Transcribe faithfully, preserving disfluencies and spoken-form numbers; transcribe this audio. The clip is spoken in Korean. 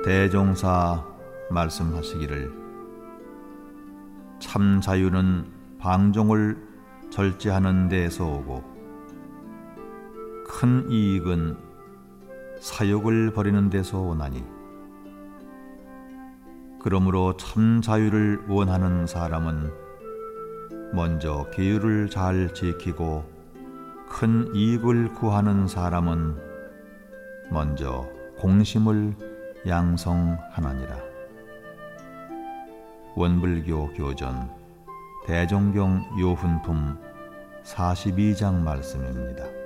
대종사 말씀하시기를 참 자유는 방종을 절제하는 데서 오고 큰 이익은 사욕을 버리는 데서 오나니 그러므로 참 자유를 원하는 사람은 먼저 계율을 잘 지키고 큰 이익을 구하는 사람은 먼저 공심을 양성하나니라. 원불교 교전 대종경 요훈품 사십이 장 말씀입니다.